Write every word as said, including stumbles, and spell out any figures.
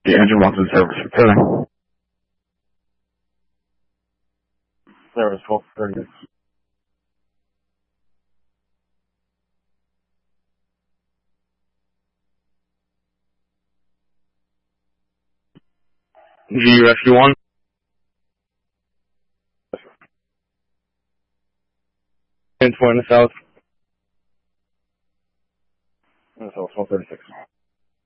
The engine box is service returning. Service twelve thirty. G Rescue one. ten twenty south.